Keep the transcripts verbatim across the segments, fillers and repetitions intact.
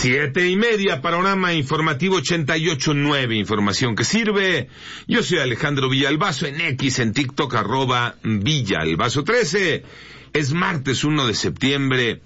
Siete y media, panorama informativo ochenta y ocho punto nueve, información que sirve. Yo soy Alejandro Villalbazo, en X, en TikTok, arroba Villalbazo trece. Es martes uno de septiembre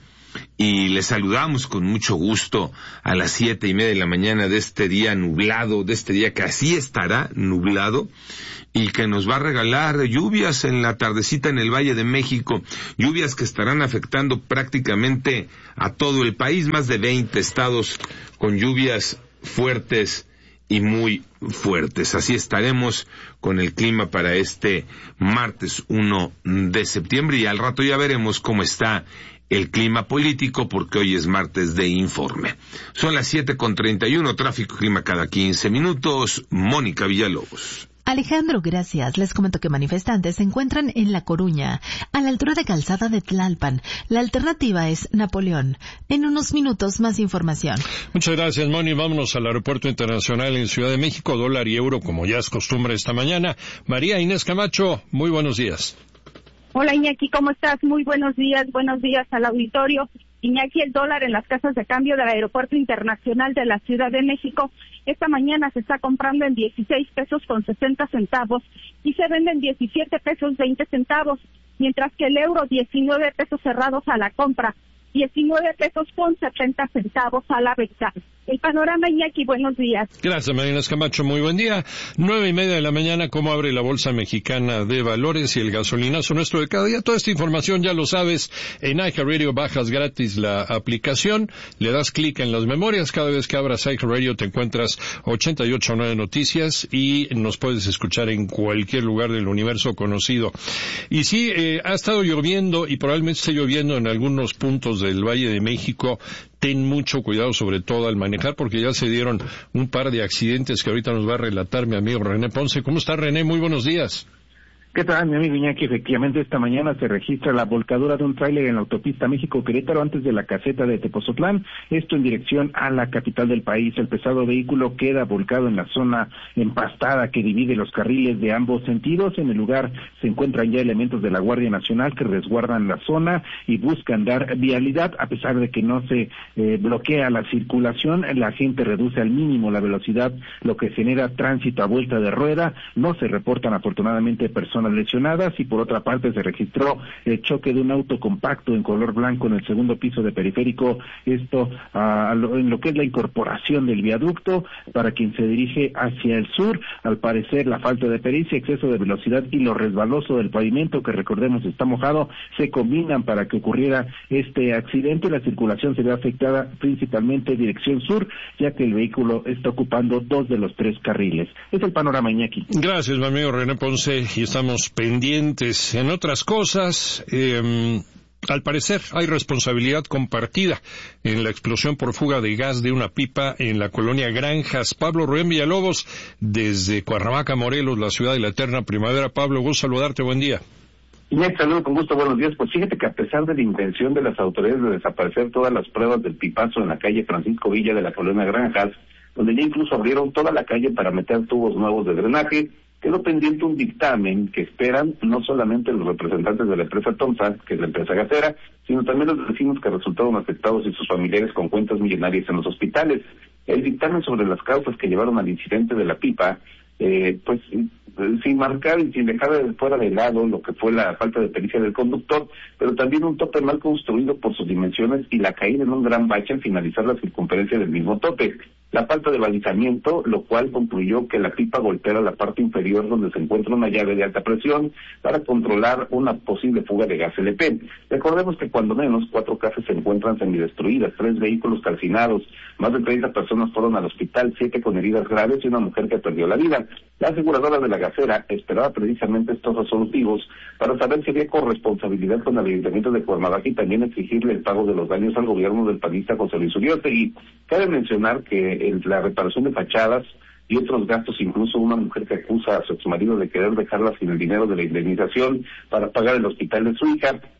y les saludamos con mucho gusto a las siete y media de la mañana de este día nublado, de este día que así estará nublado, y que nos va a regalar lluvias en la tardecita en el Valle de México, lluvias que estarán afectando prácticamente a todo el país, más de veinte estados con lluvias fuertes y muy fuertes. Así estaremos con el clima para este martes uno de septiembre, y al rato ya veremos cómo está el clima político, porque hoy es martes de informe. Son las siete con treinta y uno, tráfico, clima cada quince minutos. Mónica Villalobos. Alejandro, gracias. Les comento que manifestantes se encuentran en La Coruña, a la altura de Calzada de Tlalpan. La alternativa es Napoleón. En unos minutos, más información. Muchas gracias, Moni. Vámonos al Aeropuerto Internacional en Ciudad de México, dólar y euro, como ya es costumbre esta mañana. María Inés Camacho, muy buenos días. Hola, Iñaki, ¿cómo estás? Muy buenos días, buenos días al auditorio. Iñaki, el dólar en las casas de cambio del Aeropuerto Internacional de la Ciudad de México esta mañana se está comprando en dieciséis pesos con sesenta centavos y se vende en diecisiete pesos veinte centavos, mientras que el euro diecinueve pesos cerrados a la compra, diecinueve pesos con setenta centavos a la venta. El panorama, Iñaki, buenos días. Gracias, Marina Camacho, muy buen día. Nueve y media de la mañana, ¿cómo abre la Bolsa Mexicana de Valores y el gasolinazo nuestro de cada día? Toda esta información ya lo sabes. En iHeartRadio bajas gratis la aplicación, le das clic en las memorias, cada vez que abras iHeartRadio te encuentras ochenta y ocho punto nueve noticias y nos puedes escuchar en cualquier lugar del universo conocido. Y sí, eh, ha estado lloviendo y probablemente esté lloviendo en algunos puntos del Valle de México. Ten mucho cuidado, sobre todo al manejar, porque ya se dieron un par de accidentes que ahorita nos va a relatar mi amigo René Ponce. ¿Cómo está, René? Muy buenos días. ¿Qué tal, mi amigo Iñaki? Efectivamente, esta mañana se registra la volcadura de un tráiler en la autopista México-Querétaro antes de la caseta de Tepozotlán, esto en dirección a la capital del país. El pesado vehículo queda volcado en la zona empastada que divide los carriles de ambos sentidos. En el lugar se encuentran ya elementos de la Guardia Nacional que resguardan la zona y buscan dar vialidad. A pesar de que no se eh, bloquea la circulación, la gente reduce al mínimo la velocidad, lo que genera tránsito a vuelta de rueda. No se reportan afortunadamente personas lesionadas, y por otra parte se registró el choque de un auto compacto en color blanco en el segundo piso de Periférico, esto uh, en lo que es la incorporación del viaducto para quien se dirige hacia el sur. Al parecer la falta de pericia, exceso de velocidad y lo resbaloso del pavimento, que recordemos está mojado, se combinan para que ocurriera este accidente. La circulación se ve afectada principalmente dirección sur, ya que el vehículo está ocupando dos de los tres carriles. Es el panorama, Iñaki. Gracias, mi amigo René Ponce, y estamos pendientes. En otras cosas, eh, al parecer hay responsabilidad compartida en la explosión por fuga de gas de una pipa en la colonia Granjas. Pablo Rubén Villalobos, desde Cuernavaca, Morelos, la ciudad de la eterna primavera. Pablo, gusto saludarte, buen día. Iñaki, saludo con gusto, buenos días. Pues fíjate que a pesar de la intención de las autoridades de desaparecer todas las pruebas del pipazo en la calle Francisco Villa de la colonia Granjas, donde ya incluso abrieron toda la calle para meter tubos nuevos de drenaje, quedó pendiente un dictamen que esperan no solamente los representantes de la empresa Tomsa, que es la empresa gasera, sino también los vecinos que resultaron afectados y sus familiares con cuentas millonarias en los hospitales. El dictamen sobre las causas que llevaron al incidente de la pipa, eh, pues sin marcar y sin dejar de fuera de lado lo que fue la falta de pericia del conductor, pero también un tope mal construido por sus dimensiones y la caída en un gran bache al finalizar la circunferencia del mismo tope. La falta de balizamiento, lo cual concluyó que la pipa golpeara la parte inferior donde se encuentra una llave de alta presión para controlar una posible fuga de gas L P. Recordemos que cuando menos cuatro casas se encuentran semidestruidas, tres vehículos calcinados, más de treinta personas fueron al hospital, siete con heridas graves y una mujer que perdió la vida. La aseguradora de la gasera esperaba precisamente estos resolutivos para saber si había corresponsabilidad con el Ayuntamiento de Cuernavaca y también exigirle el pago de los daños al gobierno del panista José Luis Uriostegui. Cabe mencionar que en la reparación de fachadas y otros gastos, incluso una mujer que acusa a su exmarido de querer dejarla sin el dinero de la indemnización para pagar el hospital de su hija,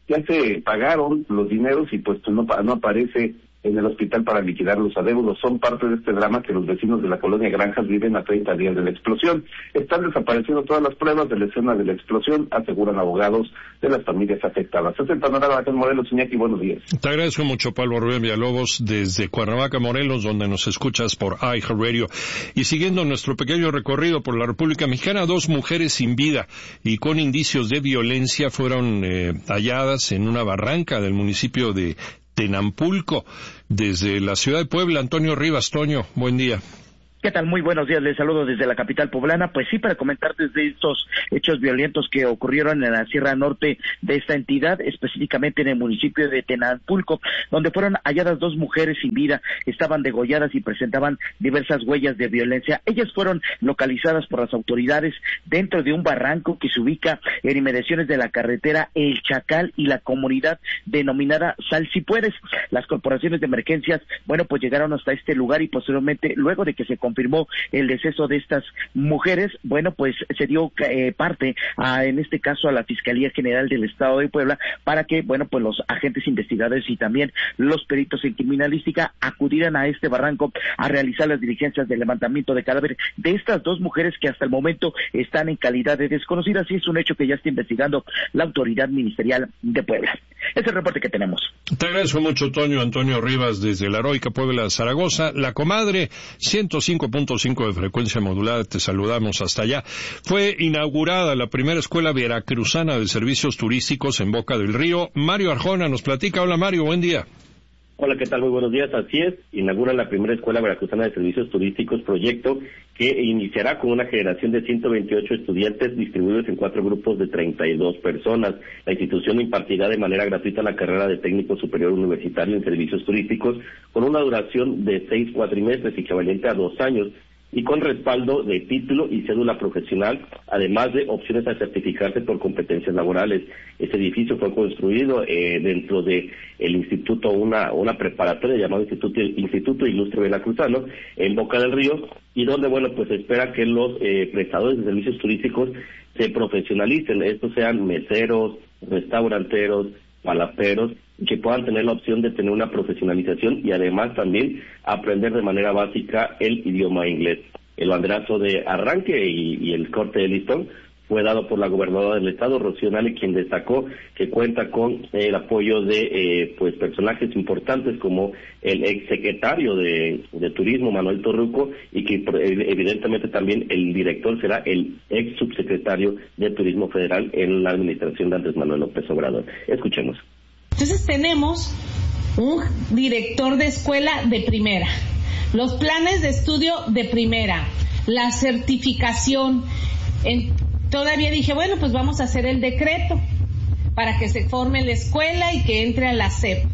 ya se pagaron los dineros y pues no, no aparece en el hospital para liquidar los adeudos. Son parte de este drama que los vecinos de la colonia Granjas viven a treinta días de la explosión. Están desapareciendo todas las pruebas de la escena de la explosión, aseguran abogados de las familias afectadas. Es el panorama de Morelos, Iñaki, buenos días. Te agradezco mucho, Pablo Rubén Villalobos, desde Cuernavaca, Morelos, donde nos escuchas por iHeartRadio. Y siguiendo nuestro pequeño recorrido por la República Mexicana, dos mujeres sin vida y con indicios de violencia fueron eh, halladas en una barranca del municipio de Tenampulco. Desde la ciudad de Puebla, Antonio Rivas. Toño, buen día. ¿Qué tal? Muy buenos días, les saludo desde la capital poblana. Pues sí, para comentar desde estos hechos violentos que ocurrieron en la Sierra Norte de esta entidad, específicamente en el municipio de Tenampulco, donde fueron halladas dos mujeres sin vida, estaban degolladas y presentaban diversas huellas de violencia. Ellas fueron localizadas por las autoridades dentro de un barranco que se ubica en inmediaciones de la carretera El Chacal y la comunidad denominada Salsipuedes. Las corporaciones de emergencias, bueno, pues llegaron hasta este lugar y posteriormente, luego de que se confirmó el deceso de estas mujeres, bueno, pues se dio eh, parte a, en este caso, a la Fiscalía General del Estado de Puebla para que, bueno, pues los agentes investigadores y también los peritos en criminalística acudieran a este barranco a realizar las diligencias de levantamiento de cadáver de estas dos mujeres que hasta el momento están en calidad de desconocidas, y es un hecho que ya está investigando la autoridad ministerial de Puebla. Es el reporte que tenemos. Te agradezco mucho, Toño. Antonio Rivas, desde la heroica Puebla, Zaragoza. La Comadre, ciento cinco punto cinco de frecuencia modulada, te saludamos hasta allá. Fue inaugurada la primera escuela veracruzana de servicios turísticos en Boca del Río. Mario Arjona nos platica. Hola, Mario, buen día. Hola, ¿qué tal? Muy buenos días. Así es, inaugura la primera Escuela Veracruzana de Servicios Turísticos, proyecto que iniciará con una generación de ciento veintiocho estudiantes distribuidos en cuatro grupos de treinta y dos personas. La institución impartirá de manera gratuita la carrera de técnico superior universitario en servicios turísticos con una duración de seis cuatrimestres equivalente a dos años y con respaldo de título y cédula profesional, además de opciones a certificarse por competencias laborales. Este edificio fue construido eh, dentro de el instituto, una una preparatoria llamada Instituto, Instituto Ilustre Veracruzano, en Boca del Río, y donde, bueno, pues se espera que los eh, prestadores de servicios turísticos se profesionalicen, estos sean meseros, restauranteros, palaperos, que puedan tener la opción de tener una profesionalización y además también aprender de manera básica el idioma inglés. El banderazo de arranque y, y el corte de listón fue dado por la gobernadora del estado, Rocío Nale, quien destacó que cuenta con eh, el apoyo de eh, pues personajes importantes como el exsecretario de, de Turismo, Manuel Torruco, y que evidentemente también el director será el ex subsecretario de Turismo Federal en la administración de Andrés Manuel López Obrador. Escuchemos. Entonces tenemos un director de escuela de primera, los planes de estudio de primera, la certificación. En, todavía dije, bueno, pues vamos a hacer el decreto para que se forme la escuela y que entre a la S E P.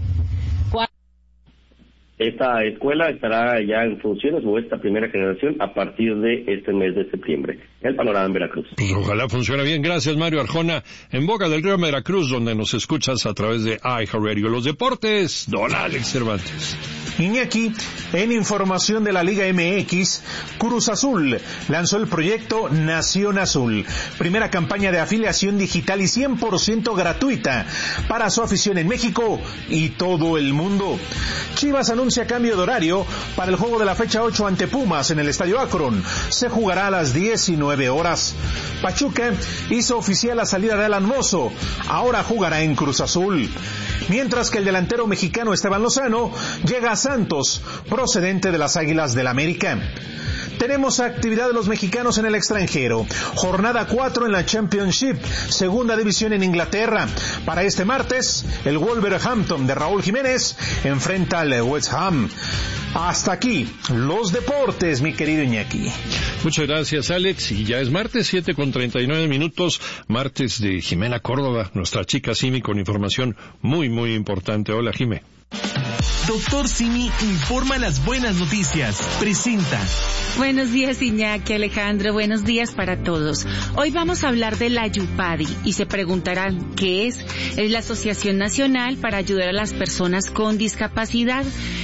Esta escuela estará ya en funciones, o esta primera generación, a partir de este mes de septiembre. El panorama en Veracruz. Pues ojalá funcione bien. Gracias, Mario Arjona. En Boca del Río, Veracruz, donde nos escuchas a través de iHeartRadio. Los deportes, don Alex Cervantes. Iñaki, en información de la Liga M X, Cruz Azul lanzó el proyecto Nación Azul, primera campaña de afiliación digital y cien por ciento gratuita para su afición en México y todo el mundo. Chivas anuncia cambio de horario para el juego de la fecha ocho ante Pumas en el Estadio Akron. Se jugará a las diecinueve horas. Pachuca hizo oficial la salida de Alan Mozo, ahora jugará en Cruz Azul. Mientras que el delantero mexicano Esteban Lozano llega a Santos, procedente de las Águilas del América. Tenemos actividad de los mexicanos en el extranjero. Jornada cuatro en la Championship, segunda división en Inglaterra. Para este martes, el Wolverhampton de Raúl Jiménez enfrenta al West Ham. Hasta aquí, los deportes, mi querido Iñaki. Muchas gracias, Alex. Y ya es martes, siete con treinta y nueve minutos. Martes de Jimena Córdoba, nuestra chica Simi, con información muy, muy importante. Hola, Jimé. Doctor Simi informa las buenas noticias. Presenta. Buenos días, Iñaki, Alejandro. Buenos días para todos. Hoy vamos a hablar de la Yupadi y se preguntarán ¿qué es? Es la Asociación Nacional para Ayudar a las Personas con Discapacidad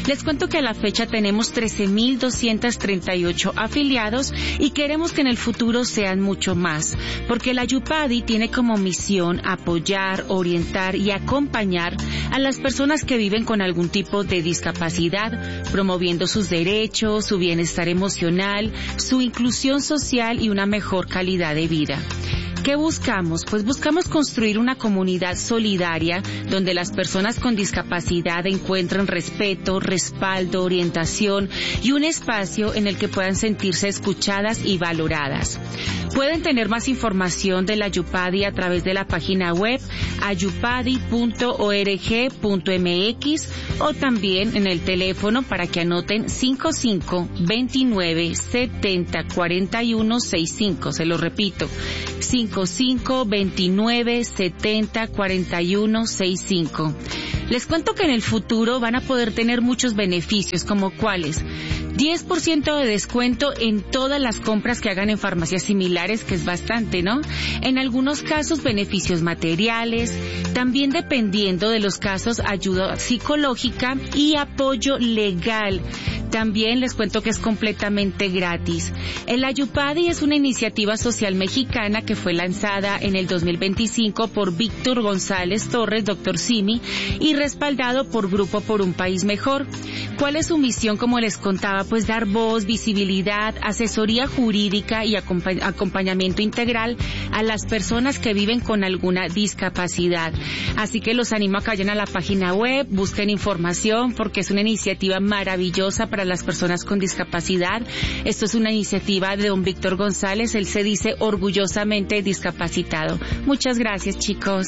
Les cuento que a la fecha tenemos trece mil doscientos treinta y ocho afiliados y queremos que en el futuro sean mucho más, porque la Yupadi tiene como misión apoyar, orientar y acompañar a las personas que viven con algún tipo de discapacidad, promoviendo sus derechos, su bienestar emocional, su inclusión social y una mejor calidad de vida. ¿Qué buscamos? Pues buscamos construir una comunidad solidaria donde las personas con discapacidad encuentren respeto, respaldo, orientación y un espacio en el que puedan sentirse escuchadas y valoradas. Pueden tener más información de la Yupadi a través de la página web ayupadi punto org punto m x o también en el teléfono para que anoten cinco cinco veintinueve setenta cuarenta y uno sesenta y cinco. Se lo repito, cinco cinco veintinueve setenta cuarenta y uno sesenta y cinco. Les cuento que en el futuro van a poder tener muchos beneficios, como cuáles: diez por ciento de descuento en todas las compras que hagan en farmacias similares, que es bastante, ¿no? En algunos casos, beneficios materiales, también dependiendo de los casos, ayuda psicológica y apoyo legal. También les cuento que es completamente gratis. El Ayupadi es una iniciativa social mexicana que fue lanzada en el dos mil veinticinco por Víctor González Torres, doctor Simi, y respaldado por Grupo por un País Mejor. ¿Cuál es su misión? Como les contaba, pues dar voz, visibilidad, asesoría jurídica y acompa- acompañamiento integral a las personas que viven con alguna discapacidad. Así que los animo a que vayan a la página web, busquen información, porque es una iniciativa maravillosa para las personas con discapacidad. Esto es una iniciativa de don Víctor González, él se dice orgullosamente discapacitado. Muchas gracias, chicos.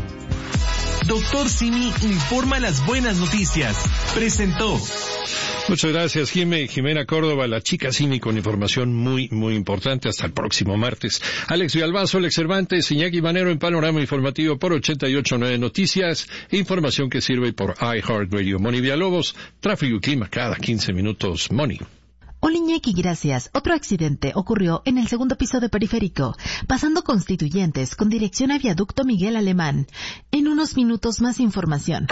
Doctor Simi informa las buenas noticias. Presentó. Muchas gracias, Jimé, Jimena Córdoba, la chica Simi, con información muy, muy importante. Hasta el próximo martes. Alex Villalbazo, Alex Cervantes, Iñaki Manero en Panorama Informativo por ochenta y ocho punto nueve Noticias. Información que sirve por iHeartRadio. Moni Villalobos, tráfico y clima cada quince minutos. Moni. Hola Iñaki, gracias. Otro accidente ocurrió en el segundo piso de Periférico, pasando Constituyentes con dirección a Viaducto Miguel Alemán. En unos minutos más información.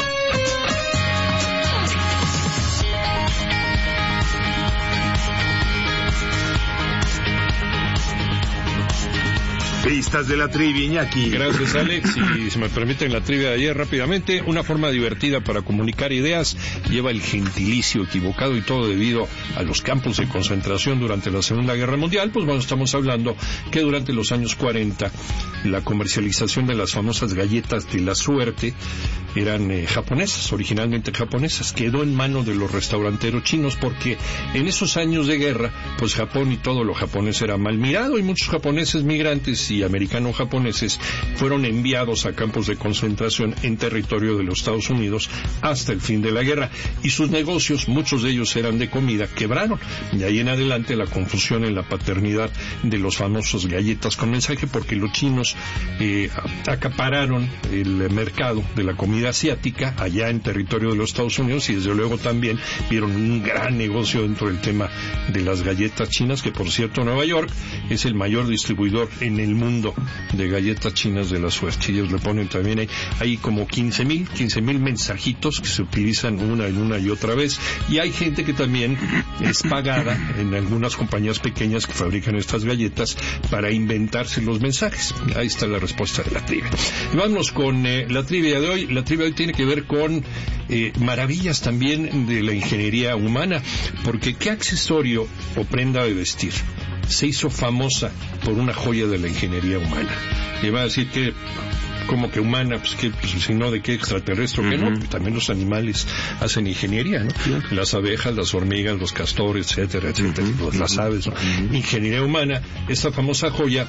Pistas de la trivia, Iñaki. Gracias, Alex. Y si me permiten la trivia de ayer rápidamente, una forma divertida para comunicar ideas lleva el gentilicio equivocado, y todo debido a los campos de concentración durante la Segunda Guerra Mundial. Pues bueno, estamos hablando que durante los años cuarenta la comercialización de las famosas galletas de la suerte eran eh, japonesas, originalmente japonesas. Quedó en manos de los restauranteros chinos, porque en esos años de guerra, pues Japón y todo lo japonés era mal mirado, y muchos japoneses migrantes y americanos japoneses fueron enviados a campos de concentración en territorio de los Estados Unidos hasta el fin de la guerra, y sus negocios, muchos de ellos eran de comida, quebraron. De ahí en adelante la confusión en la paternidad de los famosos galletas con mensaje, porque los chinos eh, acapararon el mercado de la comida asiática allá en territorio de los Estados Unidos, y desde luego también vieron un gran negocio dentro del tema de las galletas chinas, que por cierto Nueva York es el mayor distribuidor en el mundo de galletas chinas de la suerte. Ellos le ponen también, hay, hay como quince mil mensajitos que se utilizan una en una y otra vez, y hay gente que también es pagada en algunas compañías pequeñas que fabrican estas galletas para inventarse los mensajes. Ahí está la respuesta de la trivia. Y vámonos con eh, la trivia de hoy. La trivia de hoy tiene que ver con eh, maravillas también de la ingeniería humana, porque ¿qué accesorio o prenda de vestir se hizo famosa por una joya de la ingeniería humana? Y va a decir que, como que humana, pues que, pues, si no, de qué extraterrestre, uh-huh. que no, también los animales hacen ingeniería, ¿no? Uh-huh. Las abejas, las hormigas, los castores, etcétera, etcétera, uh-huh. las aves, ¿no? Uh-huh. Ingeniería humana. Esta famosa joya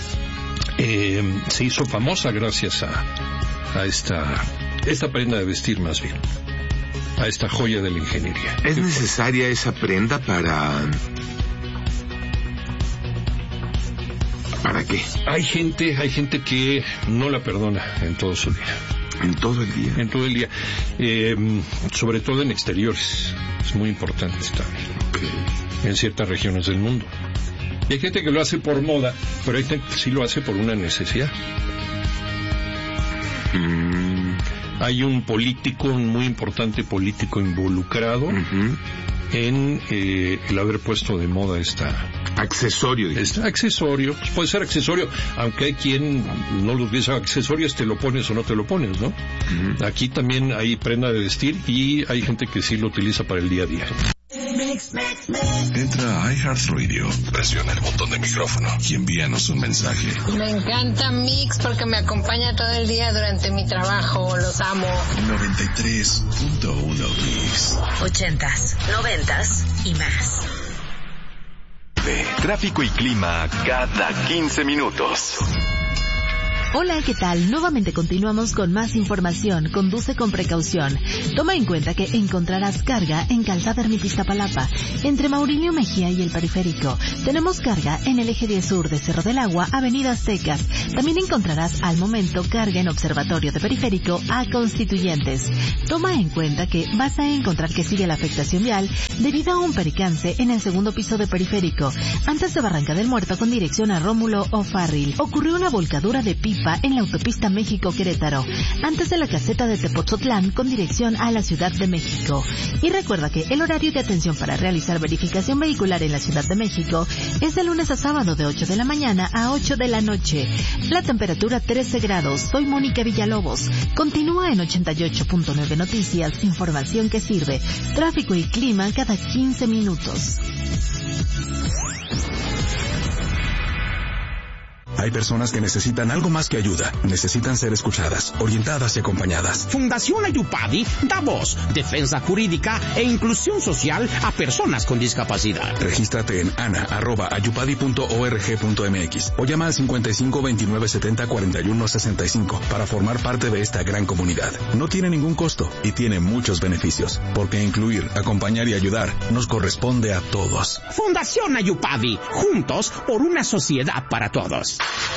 eh, se hizo famosa gracias a, a esta, esta prenda de vestir, más bien, a esta joya de la ingeniería. ¿Es necesaria esa prenda para... ¿Para qué? Hay gente, hay gente que no la perdona en todo su día. ¿En todo el día? En todo el día. Eh, sobre todo en exteriores. Es muy importante también. Okay. En ciertas regiones del mundo. Y hay gente que lo hace por moda, pero hay gente que sí lo hace por una necesidad. Mm. hay un político, un muy importante político involucrado uh-huh. en eh, el haber puesto de moda esta... Accesorio. Este accesorio, pues puede ser accesorio, aunque hay quien no lo dice accesorios, te lo pones o no te lo pones, ¿no? Uh-huh. Aquí también hay prenda de vestir y hay gente que sí lo utiliza para el día a día. Entra a iHeartRadio, presiona el botón de micrófono y envíanos un mensaje. Me encanta Mix porque me acompaña todo el día durante mi trabajo, los amo. noventa y tres punto uno Mix. Ochentas, noventas y más. Tráfico y clima cada quince minutos. Hola, ¿qué tal? Nuevamente continuamos con más información. Conduce con precaución. Toma en cuenta que encontrarás carga en Calzada Ermita Iztapalapa, entre Maurilio Mejía y el Periférico. Tenemos carga en el eje diez sur de Cerro del Agua, Avenida Secas. También encontrarás al momento carga en Observatorio de Periférico a Constituyentes. Toma en cuenta que vas a encontrar que sigue la afectación vial debido a un percance en el segundo piso de Periférico, antes de Barranca del Muerto con dirección a Rómulo O'Farrill. Ocurrió una volcadura de pipa en la autopista México-Querétaro, antes de la caseta de Tepozotlán con dirección a la Ciudad de México. Y recuerda que el horario de atención para realizar verificación vehicular en la Ciudad de México es de lunes a sábado de ocho de la mañana a ocho de la noche. La temperatura trece grados. Soy Mónica Villalobos. Continúa en ochenta y ocho punto nueve Noticias, información que sirve. Tráfico y clima cada quince minutos. Hay personas que necesitan algo más que ayuda. Necesitan ser escuchadas, orientadas y acompañadas. Fundación Ayupadi da voz, defensa jurídica e inclusión social a personas con discapacidad. Regístrate en ana arroba ayupadi punto org punto mx o llama al cincuenta y cinco veintinueve setenta cuarenta y uno sesenta y cinco para formar parte de esta gran comunidad. No tiene ningún costo y tiene muchos beneficios, porque incluir, acompañar y ayudar nos corresponde a todos. Fundación Ayupadi, juntos por una sociedad para todos.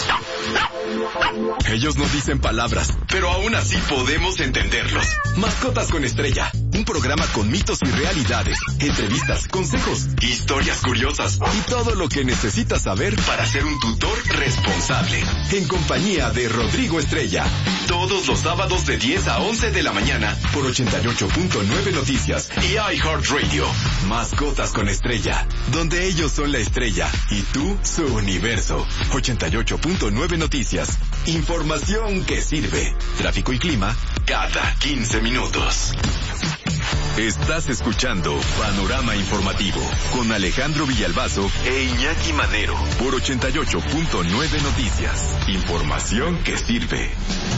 Ellos no dicen palabras, pero aún así podemos entenderlos. Mascotas con Estrella, un programa con mitos y realidades, entrevistas, consejos, historias curiosas y todo lo que necesitas saber para ser un tutor responsable. En compañía de Rodrigo Estrella, todos los sábados de diez a once de la mañana por ochenta y ocho punto nueve Noticias y iHeartRadio. Mascotas con Estrella, donde ellos son la estrella y tú su universo. ochenta y ocho punto nueve Noticias. Información que sirve. Tráfico y clima cada quince minutos. Estás escuchando Panorama Informativo con Alejandro Villalbazo e Iñaki Manero por ochenta y ocho punto nueve Noticias. Información que sirve.